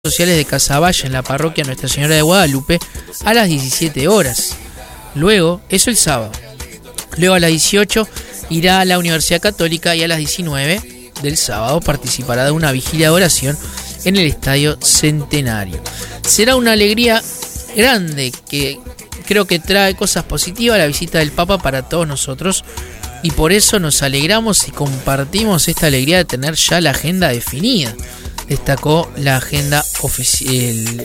sociales de Casaballe en la parroquia Nuestra Señora de Guadalupe a las 17 horas. Luego, eso el sábado. Luego a las 18 irá a la Universidad Católica y a las 19 del sábado participará de una vigilia de oración en el Estadio Centenario. Será una alegría grande que creo que trae cosas positivas la visita del Papa para todos nosotros y por eso nos alegramos y compartimos esta alegría de tener ya la agenda definida. Destacó la agenda oficial.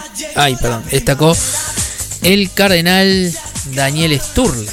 Destacó el cardenal Daniel Sturla.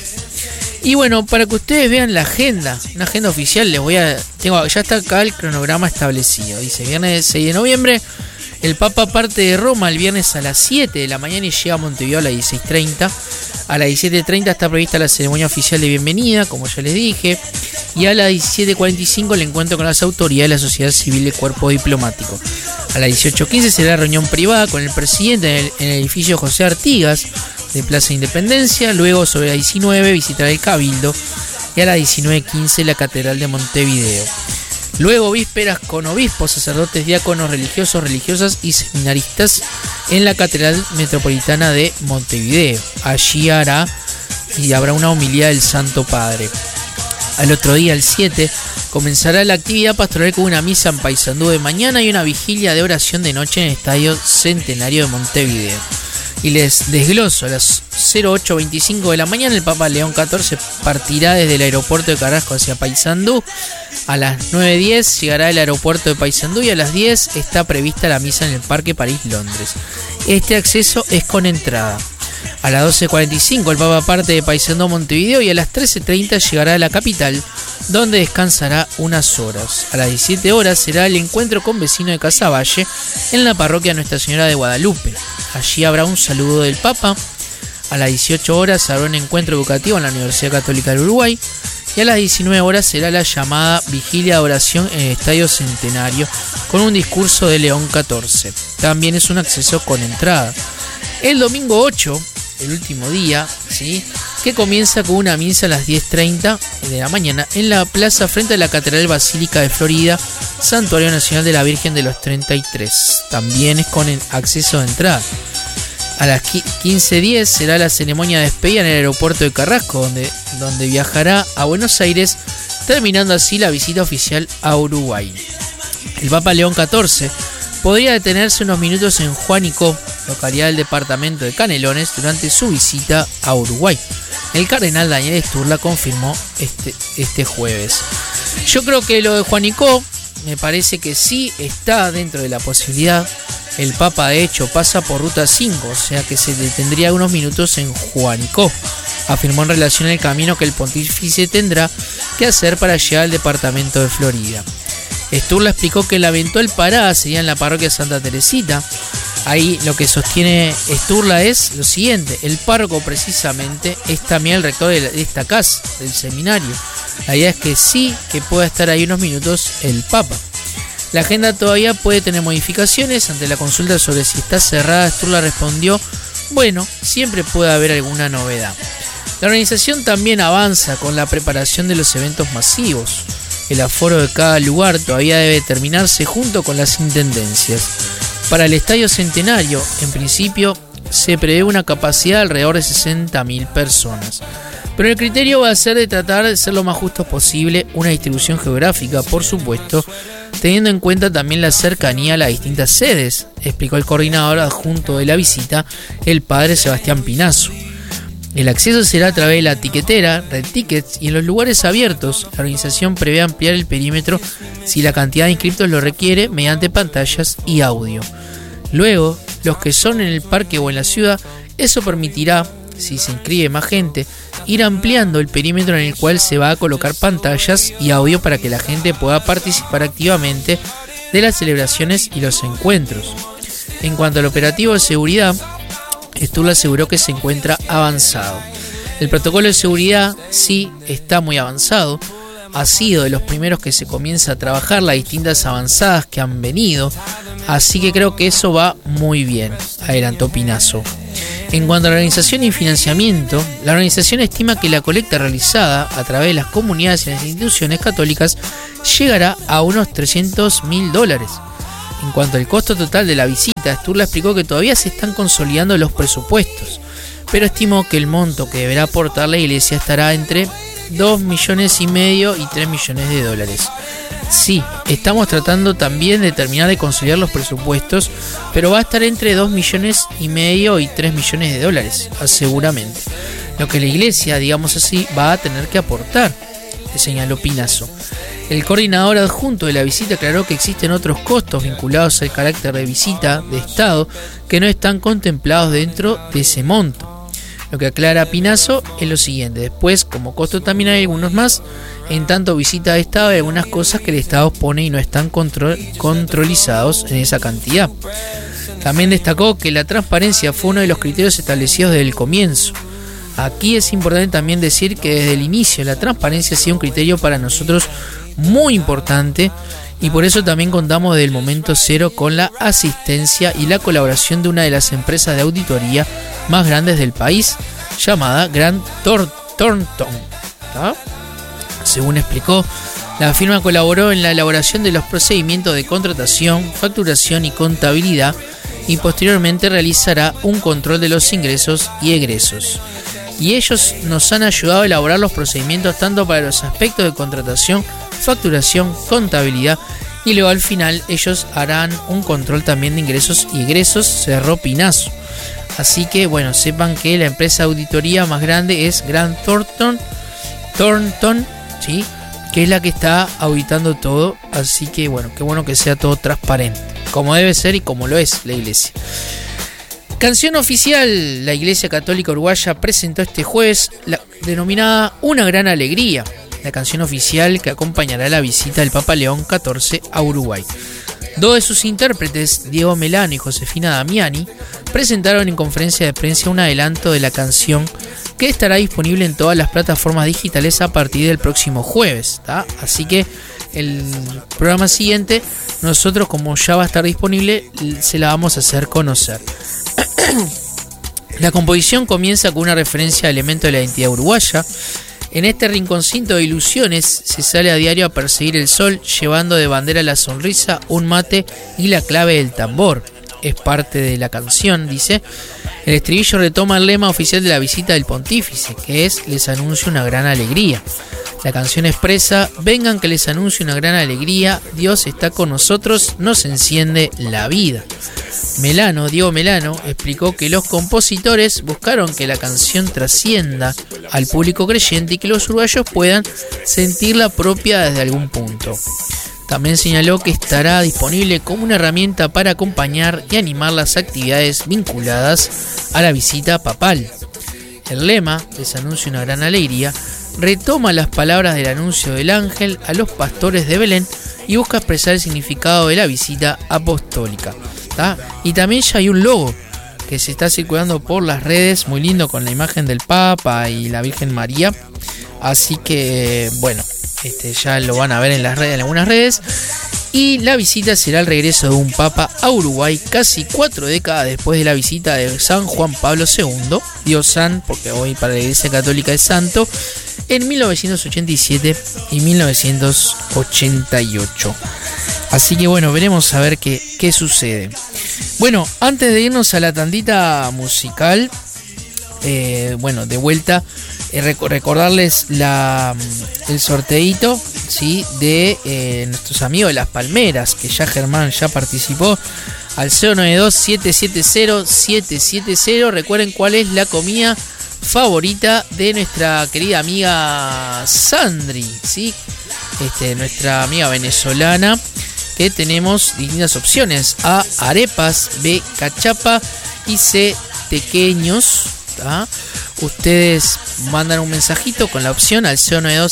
Y bueno, para que ustedes vean la agenda, una agenda oficial, ya está acá el cronograma establecido. Dice, viernes 6 de noviembre, el Papa parte de Roma el viernes a las 7 de la mañana y llega a Montevideo a las 16:30. A las 17:30 está prevista la ceremonia oficial de bienvenida, como ya les dije. Y a las 17:45 el encuentro con las autoridades de la sociedad civil del cuerpo diplomático. A las 18:15 será la reunión privada con el presidente en el edificio José Artigas de Plaza Independencia. Luego, sobre las 19, visitará el Cabildo. Y a las 19:15 la Catedral de Montevideo. Luego, vísperas con obispos, sacerdotes, diáconos, religiosos, religiosas y seminaristas en la Catedral Metropolitana de Montevideo. Allí habrá una homilía del Santo Padre. Al otro día, el 7, comenzará la actividad pastoral con una misa en Paysandú de mañana y una vigilia de oración de noche en el Estadio Centenario de Montevideo. Y les desgloso, a las 08:25 de la mañana el Papa León XIV partirá desde el aeropuerto de Carrasco hacia Paysandú. A las 9:10 llegará al aeropuerto de Paysandú y a las 10 está prevista la misa en el Parque París-Londres. Este acceso es con entrada. A las 12:45 el Papa parte de Paysandú a Montevideo y a las 13:30 llegará a la capital, donde descansará unas horas. A las 17 horas será el encuentro con vecinos de Casaballe en la parroquia Nuestra Señora de Guadalupe. Allí habrá un saludo del Papa. A las 18 horas habrá un encuentro educativo en la Universidad Católica del Uruguay. Y a las 19 horas será la llamada vigilia de oración en el Estadio Centenario con un discurso de León XIV. También es un acceso con entrada. El domingo 8, el último día, ¿sí?, que comienza con una misa a las 10:30 de la mañana en la plaza frente a la Catedral Basílica de Florida, Santuario Nacional de la Virgen de los 33. También es con acceso de entrada. A las 15:10 será la ceremonia de despedida en el aeropuerto de Carrasco, donde viajará a Buenos Aires, terminando así la visita oficial a Uruguay. El Papa León XIV podría detenerse unos minutos en Juanico, localidad del departamento de Canelones, durante su visita a Uruguay. El cardenal Daniel Sturla confirmó este jueves. Yo creo que lo de Juanico me parece que sí está dentro de la posibilidad. El Papa de hecho pasa por Ruta 5, o sea que se detendría unos minutos en Juanico. Afirmó en relación al camino que el pontífice tendrá que hacer para llegar al departamento de Florida. Sturla explicó que la eventual parada sería en la parroquia Santa Teresita. Ahí lo que sostiene Sturla es lo siguiente: el párroco precisamente es también el rector de esta casa, del seminario. La idea es que sí, que pueda estar ahí unos minutos el Papa. La agenda todavía puede tener modificaciones. Ante la consulta sobre si está cerrada, Sturla respondió: bueno, siempre puede haber alguna novedad. La organización también avanza con la preparación de los eventos masivos. El aforo de cada lugar todavía debe determinarse junto con las intendencias. Para el Estadio Centenario, en principio, se prevé una capacidad de alrededor de 60.000 personas. Pero el criterio va a ser de tratar de ser lo más justo posible, una distribución geográfica, por supuesto, teniendo en cuenta también la cercanía a las distintas sedes, explicó el coordinador adjunto de la visita, el padre Sebastián Pinazo. El acceso será a través de la tiquetera, Red Tickets, y en los lugares abiertos, la organización prevé ampliar el perímetro si la cantidad de inscriptos lo requiere mediante pantallas y audio. Luego, los que son en el parque o en la ciudad, eso permitirá, si se inscribe más gente, ir ampliando el perímetro en el cual se va a colocar pantallas y audio para que la gente pueda participar activamente de las celebraciones y los encuentros. En cuanto al operativo de seguridad, Sturla aseguró que se encuentra avanzado. El protocolo de seguridad sí está muy avanzado. Ha sido de los primeros que se comienza a trabajar las distintas avanzadas que han venido. Así que creo que eso va muy bien, adelantó Pinazo. En cuanto a la organización y financiamiento, la organización estima que la colecta realizada a través de las comunidades y las instituciones católicas llegará a unos $300.000. En cuanto al costo total de la visita, Sturla explicó que todavía se están consolidando los presupuestos, pero estimó que el monto que deberá aportar la iglesia estará entre 2,5 millones y $3 millones. Sí, estamos tratando también de terminar de consolidar los presupuestos, pero va a estar entre 2,5 millones y $3 millones, seguramente. Lo que la iglesia, digamos así, va a tener que aportar, señaló Pinazo. El coordinador adjunto de la visita aclaró que existen otros costos vinculados al carácter de visita de Estado que no están contemplados dentro de ese monto. Lo que aclara Pinazo es lo siguiente: después, como costo también hay algunos más, en tanto visita de Estado hay algunas cosas que el Estado pone y no están controlizados en esa cantidad. También destacó que la transparencia fue uno de los criterios establecidos desde el comienzo. Aquí es importante también decir que desde el inicio la transparencia ha sido un criterio para nosotros muy importante, y por eso también contamos desde el momento cero con la asistencia y la colaboración de una de las empresas de auditoría más grandes del país, llamada Grant Thornton. Según explicó, la firma colaboró en la elaboración de los procedimientos de contratación, facturación y contabilidad, y posteriormente realizará un control de los ingresos y egresos. Y ellos nos han ayudado a elaborar los procedimientos tanto para los aspectos de contratación, facturación, contabilidad, y luego al final ellos harán un control también de ingresos y egresos, cerró Pinazo. Así que bueno, sepan que la empresa de auditoría más grande es Grant Thornton, ¿sí?, que es la que está auditando todo. Así que bueno, qué bueno que sea todo transparente, como debe ser y como lo es la iglesia. Canción oficial: la Iglesia Católica Uruguaya presentó este jueves la denominada Una Gran Alegría, la canción oficial que acompañará la visita del Papa León XIV a Uruguay. Dos de sus intérpretes, Diego Melano y Josefina Damiani, presentaron en conferencia de prensa un adelanto de la canción que estará disponible en todas las plataformas digitales a partir del próximo jueves, ¿tá? Así que el programa siguiente, nosotros, como ya va a estar disponible, se la vamos a hacer conocer. La composición comienza con una referencia a elementos de la identidad uruguaya. En este rinconcito de ilusiones se sale a diario a perseguir el sol, llevando de bandera la sonrisa, un mate y la clave del tambor. Es parte de la canción, dice. El estribillo retoma el lema oficial de la visita del pontífice, que es: les anuncio una gran alegría. La canción expresa: vengan que les anuncio una gran alegría, Dios está con nosotros, nos enciende la vida. Diego Melano, explicó que los compositores buscaron que la canción trascienda al público creyente y que los uruguayos puedan sentirla propia desde algún punto. También señaló que estará disponible como una herramienta para acompañar y animar las actividades vinculadas a la visita papal. El lema, les anuncio una gran alegría, retoma las palabras del anuncio del ángel a los pastores de Belén y busca expresar el significado de la visita apostólica. ¿Tá? Y también ya hay un logo que se está circulando por las redes, muy lindo, con la imagen del Papa y la Virgen María. Así que bueno, ya lo van a ver en las redes, en algunas redes. Y la visita será el regreso de un Papa a Uruguay casi 4 décadas después de la visita de San Juan Pablo II, Dios San, porque hoy para la Iglesia Católica es santo, en 1987 y 1988. Así que bueno, veremos a ver qué sucede. Bueno, antes de irnos a la tandita musical, bueno, de vuelta, recordarles el sorteito, ¿sí?, de nuestros amigos de Las Palmeras, que ya Germán ya participó, al 092-770-770. Recuerden cuál es la comida favorita de nuestra querida amiga Sandri, ¿sí?, nuestra amiga venezolana, que tenemos distintas opciones: A, arepas; B, cachapa; y C, tequeños. ¿Tá? Ustedes mandan un mensajito con la opción al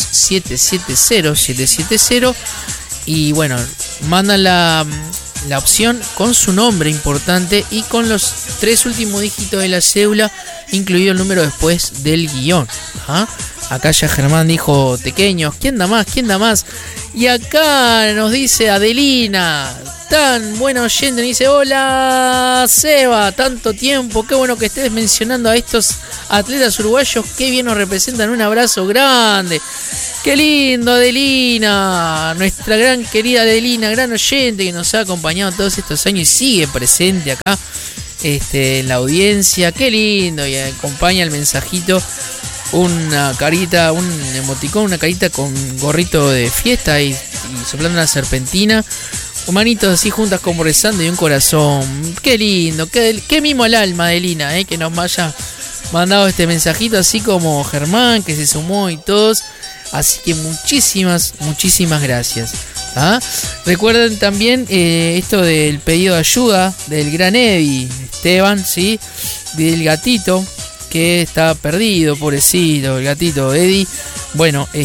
092-770-770 y bueno, mandan la opción con su nombre importante y con los 3 últimos dígitos de la cédula, incluido el número después del guión. ¿Ah? Acá ya Germán dijo tequeños. ¿Quién da más? Y acá nos dice Adelina, tan buena oyente, me dice: hola Seba, tanto tiempo, qué bueno que estés mencionando a estos atletas uruguayos, qué bien nos representan, un abrazo grande. Qué lindo, Adelina, nuestra gran querida Adelina, gran oyente que nos ha acompañado todos estos años y sigue presente acá en la audiencia. Qué lindo, y acompaña el mensajito una carita, un emoticón, una carita con gorrito de fiesta y soplando una serpentina, manitos así juntas como rezando y un corazón. Qué lindo, qué mimo al alma, Adelina, que nos haya mandado este mensajito, así como Germán que se sumó y todos. Así que muchísimas gracias. ¿Ah? Recuerden también esto del pedido de ayuda del gran Eddie Esteban, ¿sí? Del gatito que está perdido, pobrecito, el gatito Eddie. Bueno, si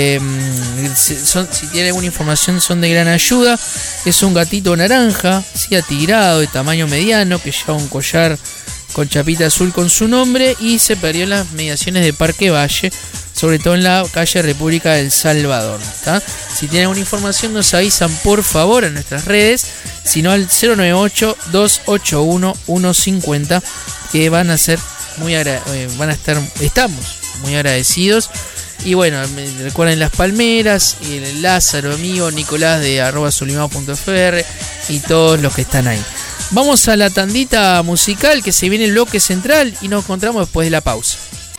tienen alguna información son de gran ayuda. Es un gatito naranja, ¿sí? Atigrado, de tamaño mediano, que lleva un collar con chapita azul con su nombre y se perdió en las mediaciones de Parque Valle, sobre todo en la calle República del Salvador, ¿tá? Si tienen alguna información nos avisan por favor en nuestras redes, sino al 098-281-150, que van a ser estamos muy agradecidos. Y bueno, recuerden Las Palmeras, y el Lázaro amigo, Nicolás de @sulimao.fr y todos los que están ahí. Vamos a la tandita musical, que se viene el bloque central, y nos encontramos después de la pausa.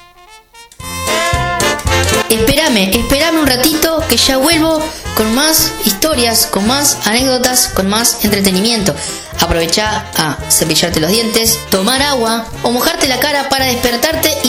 Espérame un ratito, que ya vuelvo con más historias, con más anécdotas, con más entretenimiento. Aprovechá a cepillarte los dientes, tomar agua o mojarte la cara para despertarte y